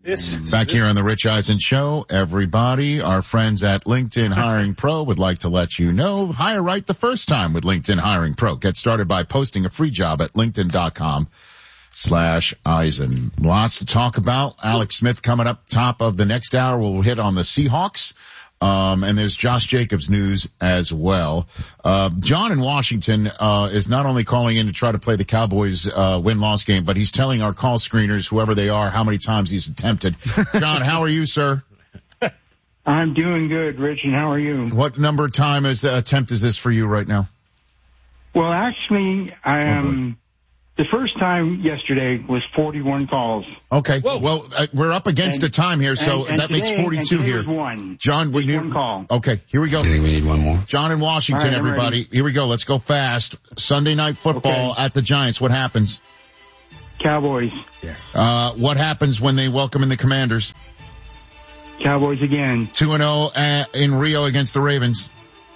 Back here on the Rich Eisen Show, everybody, our friends at LinkedIn Hiring Pro would like to let you know, hire right the first time with LinkedIn Hiring Pro. Get started by posting a free job at linkedin.com/Eisen. Lots to talk about. Alex Smith coming up top of the next hour. We'll hit on the Seahawks. And there's Josh Jacobs news as well. John in Washington, is not only calling in to try to play the Cowboys, win-loss game, but he's telling our call screeners, whoever they are, how many times he's attempted. John, how are you, sir? I'm doing good, Rich, and how are you? What number of time attempt is this for you right now? Well, actually, the first time yesterday was 41 calls. Okay. Whoa. Well, we're up against the time here, so that makes 42 here. One. John, we need one call. Okay, here we go. Do you think we need one more? John in Washington, right, everybody. ready. Here we go. Let's go fast. Sunday night football at the Giants. What happens? Cowboys. Yes. What happens when they welcome in the Commanders? Cowboys again. 2-0 in Rio against the Ravens.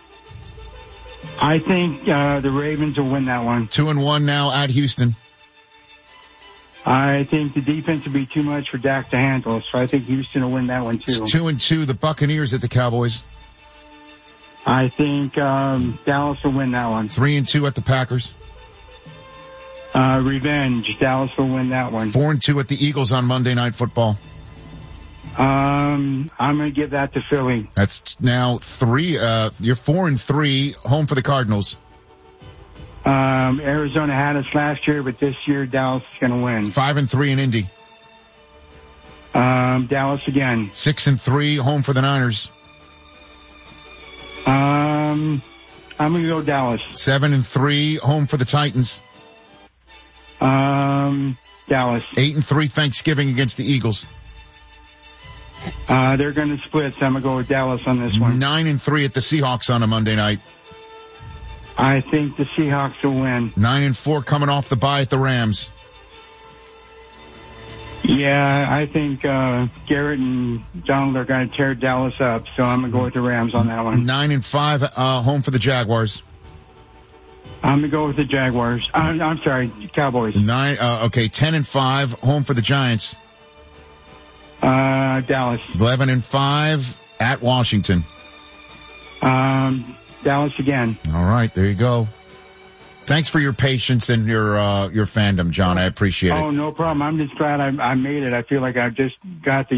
I think the Ravens will win that one. 2-1 now at Houston. I think the defense will be too much for Dak to handle, so I think Houston will win that one too. 2-2 the Buccaneers at the Cowboys. I think Dallas will win that one. 3-2 at the Packers. Revenge. Dallas will win that one. 4-2 at the Eagles on Monday Night Football. I'm going to give that to Philly. That's now 3. You're 4-3. Home for the Cardinals. Arizona had us last year, but this year Dallas is going to win. 5-3 in Indy. Dallas again. 6-3. Home for the Niners. I'm going to go Dallas. 7-3. Home for the Titans. Dallas. 8-3 Thanksgiving against the Eagles. They're going to split, so I'm going to go with Dallas on this one. 9-3 at the Seahawks on a Monday night. I think the Seahawks will win. 9-4 coming off the bye at the Rams. Yeah, I think Garrett and Donald are going to tear Dallas up, so I'm going to go with the Rams on that one. 9-5 home for the Jaguars. I'm going to go with the Jaguars. I'm sorry, Cowboys. 10-5 home for the Giants. Dallas. 11-5 at Washington. Dallas again. All right, there you go. Thanks for your patience and your fandom, John. I appreciate it. Oh, no problem. I'm just glad I made it. I feel like I just got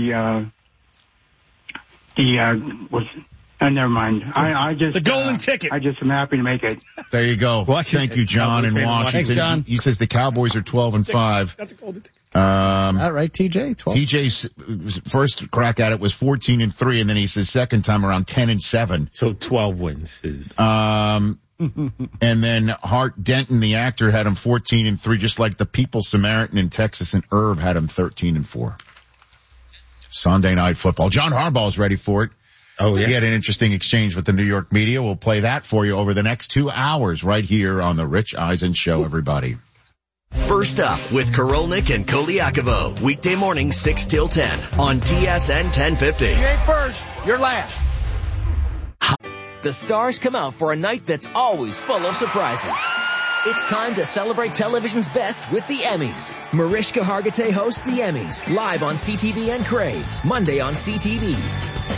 never mind. I just the golden ticket. I just am happy to make it. There you go. Thank you, John in Washington. Thanks, John. He says the Cowboys are 12-5. That's a golden ticket. All right, TJ. 12. TJ's first crack at it was 14-3, and then he says second time around 10-7. So 12 wins is. And then Hart Denton, the actor, had him 14-3, just like the People Samaritan in Texas, and Irv had him 13-4. Sunday Night Football. John Harbaugh's ready for it. Oh, yeah. He had an interesting exchange with the New York media. We'll play that for you over the next 2 hours right here on the Rich Eisen Show, everybody. First up with Korolnik and Koliakovo. Weekday morning 6 till 10 on TSN 1050. You ain't first, you're last. The stars come out for a night that's always full of surprises. It's time to celebrate television's best with the Emmys. Mariska Hargitay hosts the Emmys, live on CTV and Crave, Monday on CTV.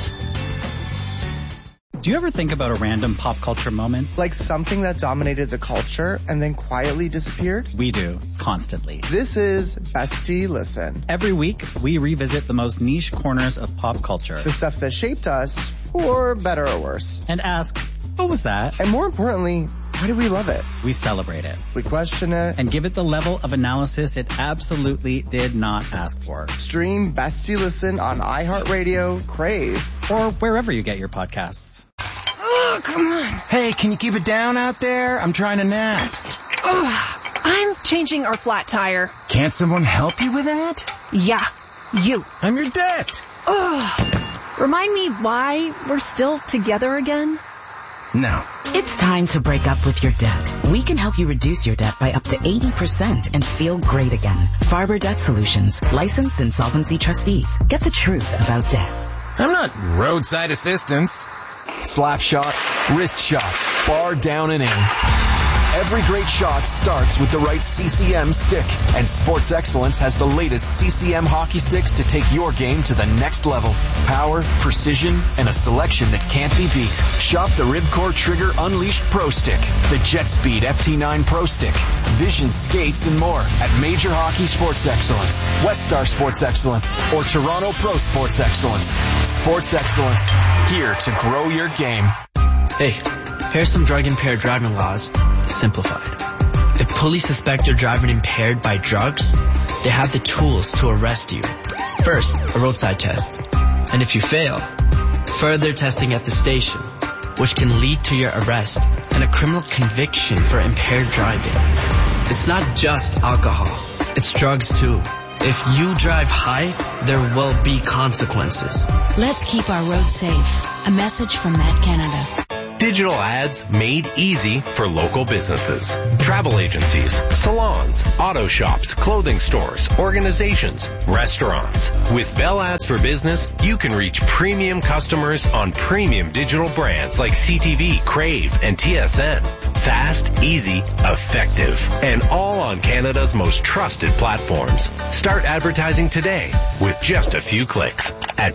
Do you ever think about a random pop culture moment? Like something that dominated the culture and then quietly disappeared? We do, constantly. This is Bestie Listen. Every week, we revisit the most niche corners of pop culture. The stuff that shaped us, for better or worse. And ask, what was that? And more importantly, why do we love it? We celebrate it. We question it. And give it the level of analysis it absolutely did not ask for. Stream Bestie Listen on iHeartRadio, Crave, or wherever you get your podcasts. Oh, come on. Hey, can you keep it down out there? I'm trying to nap. Oh, I'm changing our flat tire. Can't someone help you with that? Yeah, you. I'm your debt. Oh, remind me why we're still together again? No. It's time to break up with your debt. We can help you reduce your debt by up to 80% and feel great again. Farber Debt Solutions, licensed insolvency trustees. Get the truth about debt. I'm not roadside assistance. Slap shot, wrist shot, bar down and in. Every great shot starts with the right CCM stick, and Sports Excellence has the latest CCM hockey sticks to take your game to the next level. Power, precision, and a selection that can't be beat. Shop the Ribcore Trigger Unleashed Pro Stick, the Jet Speed FT9 Pro Stick, Vision Skates, and more at Major Hockey Sports Excellence, West Star Sports Excellence, or Toronto Pro Sports Excellence. Sports Excellence, here to grow your game. Hey, here's some drug-impaired driving laws simplified. If police suspect you're driving impaired by drugs, they have the tools to arrest you. First, a roadside test. And if you fail, further testing at the station, which can lead to your arrest and a criminal conviction for impaired driving. It's not just alcohol, it's drugs too. If you drive high, there will be consequences. Let's keep our roads safe. A message from Met Canada. Digital ads made easy for local businesses. Travel agencies, salons, auto shops, clothing stores, organizations, restaurants. With Bell Ads for Business, you can reach premium customers on premium digital brands like CTV, Crave, and TSN. Fast, easy, effective, and all on Canada's most trusted platforms. Start advertising today with just a few clicks at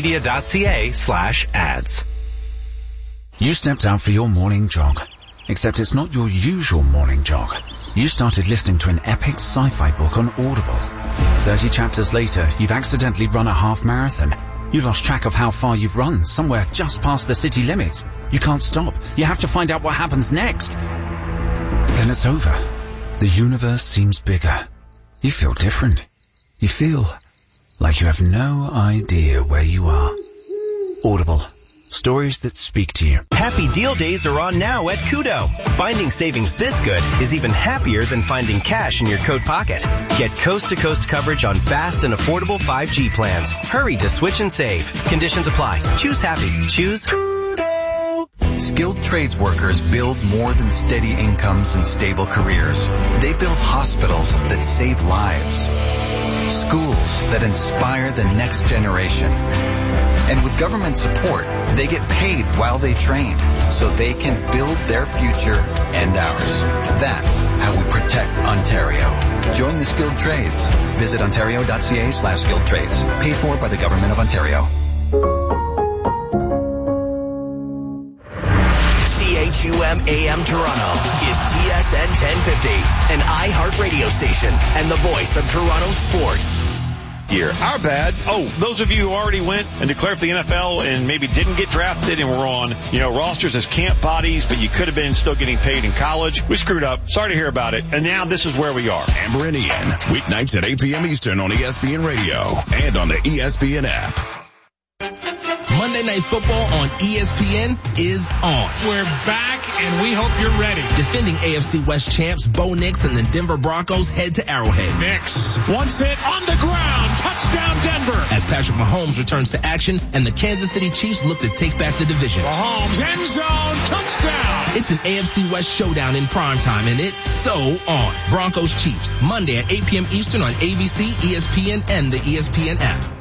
bellmedia.ca/ads. You stepped out for your morning jog, except it's not your usual morning jog. You started listening to an epic sci-fi book on Audible. 30 chapters later, you've accidentally run a half marathon. You lost track of how far you've run, somewhere just past the city limits. You can't stop. You have to find out what happens next. Then it's over. The universe seems bigger. You feel different. You feel like you have no idea where you are. Audible. Stories that speak to you. Happy Deal Days are on now at Kudo. Finding savings this good is even happier than finding cash in your coat pocket. Get coast-to-coast coverage on fast and affordable 5G plans. Hurry to switch and save. Conditions apply. Choose happy. Choose Kudo. Skilled trades workers build more than steady incomes and stable careers. They build hospitals that save lives. Schools that inspire the next generation. And with government support, they get paid while they train, so they can build their future and ours. That's how we protect Ontario. Join the skilled trades. Visit ontario.ca/skilled trades. Paid for by the Government of Ontario. CHUM AM Toronto is TSN 1050, an iHeart radio station and the voice of Toronto sports. Our bad. Oh, those of you who already went and declared for the NFL and maybe didn't get drafted and were on, rosters as camp bodies, but you could have been still getting paid in college. We screwed up. Sorry to hear about it. And now this is where we are. Amber and Ian, weeknights at 8 p.m. Eastern on ESPN Radio and on the ESPN app. Monday Night Football on ESPN is on. We're back, and we hope you're ready. Defending AFC West champs Bo Nix and the Denver Broncos head to Arrowhead. Nix wants it on the ground. Touchdown, Denver. As Patrick Mahomes returns to action and the Kansas City Chiefs look to take back the division. Mahomes, end zone, touchdown. It's an AFC West showdown in primetime, and it's so on. Broncos Chiefs, Monday at 8 p.m. Eastern on ABC, ESPN, and the ESPN app.